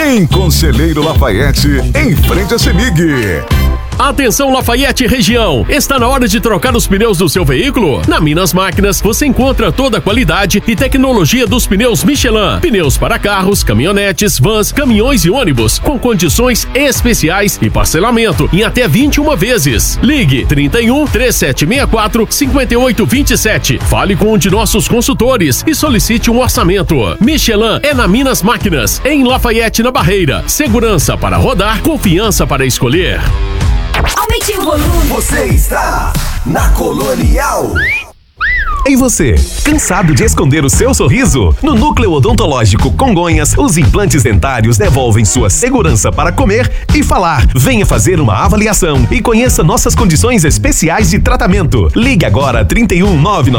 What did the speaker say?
em Conselheiro Lafaiete, em frente a CEMIG. Atenção Lafaiete região, está na hora de trocar os pneus do seu veículo? Na Minas Máquinas você encontra toda a qualidade e tecnologia dos pneus Michelin. Pneus para carros, caminhonetes, vans, caminhões e ônibus, com condições especiais e parcelamento em até 21 vezes. Ligue 31 3764 5827. Fale com um de nossos consultores e solicite um orçamento. Michelin é na Minas Máquinas, em Lafaiete na Barreira. Segurança para rodar, confiança para escolher. Aumente o volume. Você está na Colonial. E você, cansado de esconder o seu sorriso? No Núcleo Odontológico Congonhas, os implantes dentários devolvem sua segurança para comer e falar. Venha fazer uma avaliação e conheça nossas condições especiais de tratamento. Ligue agora 31 9